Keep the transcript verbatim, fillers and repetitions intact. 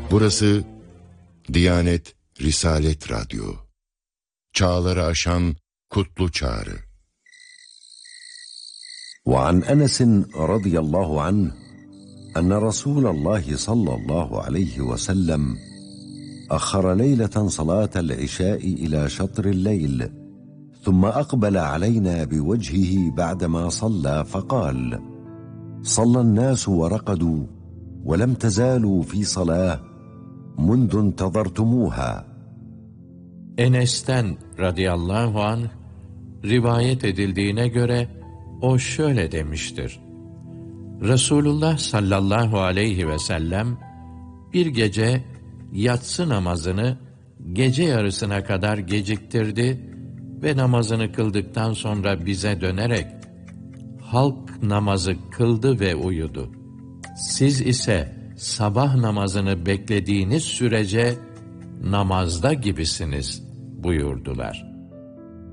Burası Diyanet Risalet Radyo. Çağları aşan kutlu çağrı. وعن أنس رضي الله عنه أن رسول الله صلى الله عليه وسلم أخر ليلة صلاة العشاء إلى شطر الليل ثم أقبل علينا بوجهه بعدما صلى فقال: صلى الناس ورقدوا ولم تزالوا في صلاة منذ انتظرتموها. Enes'ten radıyallahu anh rivayet edildiğine göre o şöyle demiştir: Resulullah sallallahu aleyhi ve sellem bir gece yatsı namazını gece yarısına kadar geciktirdi ve namazını kıldıktan sonra bize dönerek halk namazı kıldı ve uyudu. Siz ise sabah namazını beklediğiniz sürece namazda gibisiniz buyurdular.